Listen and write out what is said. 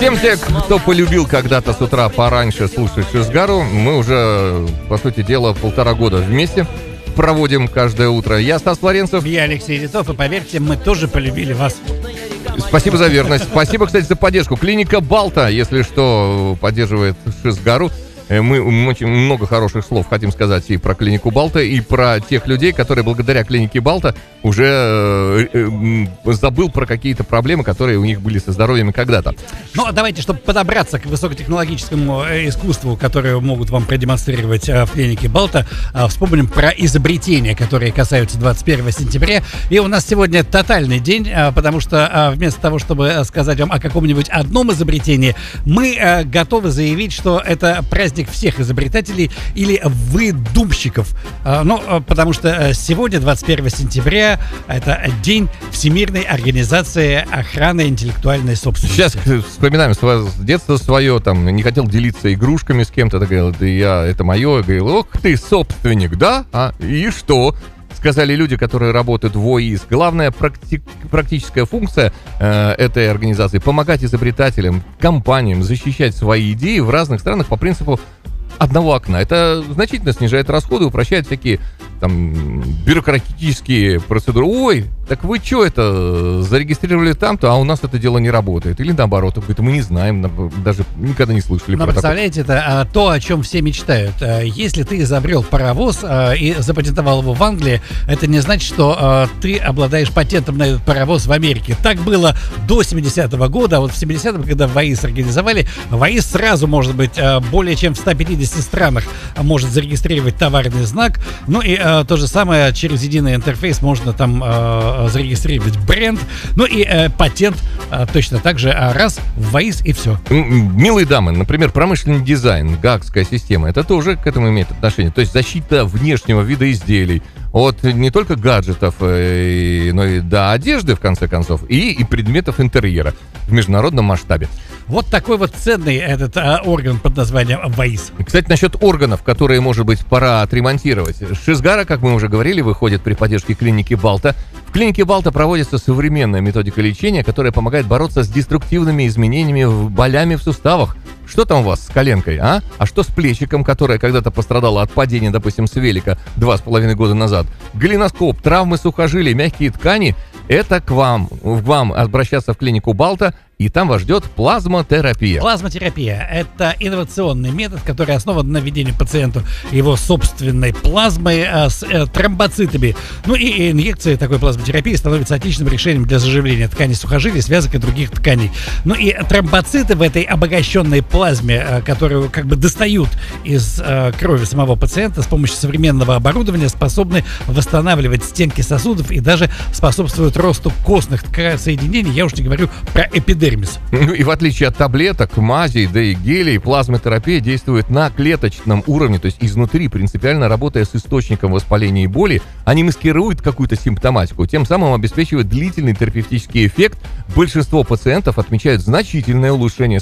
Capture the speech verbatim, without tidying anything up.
Всем те, кто полюбил когда-то с утра пораньше слушать Шизгару, мы уже, по сути дела, полтора года вместе проводим каждое утро. Я Стас Флоренцев. Я Алексей Титов, и поверьте, мы тоже полюбили вас. Спасибо за верность. Спасибо, кстати, за поддержку. Клиника Балта, если что, поддерживает Шизгару. Мы, мы очень много хороших слов хотим сказать и про клинику Балта, и про тех людей, которые благодаря клинике Балта уже э, э, забыл про какие-то проблемы, которые у них были со здоровьем когда-то. Ну, давайте, чтобы подобраться к высокотехнологическому искусству, которое могут вам продемонстрировать в клинике Балта, вспомним про изобретения, которые касаются двадцать первого сентября. И у нас сегодня тотальный день, потому что вместо того, чтобы сказать вам о каком-нибудь одном изобретении, мы готовы заявить, что это праздник всех изобретателей или выдумщиков. Ну, потому что сегодня, двадцать первого сентября, это день Всемирной организации охраны интеллектуальной собственности. Сейчас вспоминаем свое детство свое, там, не хотел делиться игрушками с кем-то, так говорил, да я, это мое, я говорил, ох ты, собственник, да? А, и что? Сказали люди, которые работают в ОИС. Главная практи- практическая функция э, этой организации — помогать изобретателям, компаниям защищать свои идеи в разных странах по принципу одного окна. Это значительно снижает расходы, упрощает всякие там бюрократические процедуры. Ой, так вы что это, зарегистрировали там-то, а у нас это дело не работает. Или наоборот, это мы не знаем, даже никогда не слышали. Но про представляете, такое. Это то, о чем все мечтают. Если ты изобрел паровоз и запатентовал его в Англии, это не значит, что ты обладаешь патентом на этот паровоз в Америке. Так было до семидесятого года, а вот в семидесятом, когда ВАИС организовали, ВАИС сразу, может быть, более чем в ста пятидесяти странах может зарегистрировать товарный знак. Ну и э, то же самое через единый интерфейс можно там э, зарегистрировать бренд. Ну и э, патент э, точно так же э, раз в ВАИС и все. Милые дамы, например, промышленный дизайн, гаагская система, это тоже к этому имеет отношение. То есть защита внешнего вида изделий от не только гаджетов, э, но и до одежды, в конце концов, и, и предметов интерьера в международном масштабе. Вот такой вот ценный этот а, орган под названием ВАИС. Кстати, насчет органов, которые, может быть, пора отремонтировать. Шизгара, как мы уже говорили, выходит при поддержке клиники Балта. В клинике Балта проводится современная методика лечения, которая помогает бороться с деструктивными изменениями, болями в суставах. Что там у вас с коленкой, а? А что с плечиком, которое когда-то пострадало от падения, допустим, с велика два с половиной года назад? Голеноскоп, травмы сухожилий, мягкие ткани – это к вам, к вам обращаться в клинику Балта, и там вас ждет плазмотерапия. Плазмотерапия – это инновационный метод, который основан на введении пациенту его собственной плазмы а, с э, тромбоцитами. Ну и инъекция такой плазмотерапии становится отличным решением для заживления тканей сухожилий, связок и других тканей. Ну и тромбоциты в этой обогащенной плазме, а, которую как бы достают из а, крови самого пациента с помощью современного оборудования, способны восстанавливать стенки сосудов и даже способствуют росту костных соединений. Я уж не говорю про эпидермис. И в отличие от таблеток, мазей, да и гелей, плазмотерапия действует на клеточном уровне, то есть изнутри, принципиально работая с источником воспаления и боли, они маскируют какую-то симптоматику, тем самым обеспечивают длительный терапевтический эффект. Большинство пациентов отмечают значительное улучшение